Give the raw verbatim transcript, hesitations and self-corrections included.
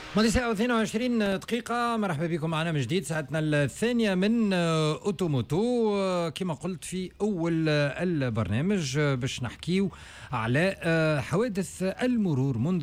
ماضي ساعة واثنين وعشرين دقيقة. مرحبا بكم معنا من جديد ساعتنا الثانية من أوتوموتو. كما قلت في أول البرنامج باش نحكيو على حوادث المرور منذ